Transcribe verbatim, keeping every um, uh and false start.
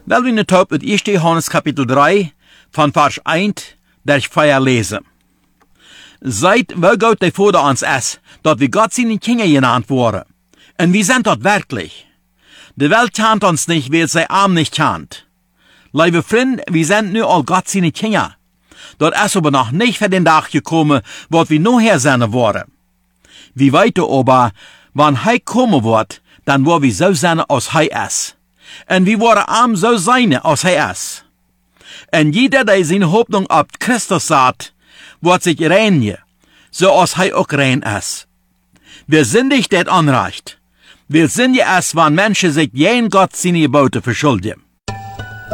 Wel we nu op het eerste Johannes kapitel drie, van vers eins, der vier lesen. Seid, wo Gott der Vater uns ist, dat wir Gott seine Kinder genannt worden. Und wir sind dort wirklich. Die Welt kennt uns nicht, weil sie arm nicht kennt. Liebe Freunde, wir sind nu all Gott seine Kinder. Dort ist aber noch nicht für den Tag gekommen, wo wir nachher sein worden. Wir weiter aber, wann Hij kommen wird, dann wo wir so sein, als Hij ist. Und wir wollen arm so sein, als Hij ist. Und jeder, der seine Hoffnung auf Christus hat, wird sich reinigen, so als Hij auch rein ist. Wir sind nicht das Anrecht. Wir sind ja erst, wenn Menschen sich jeden Gott seine Gebote verschuldigen.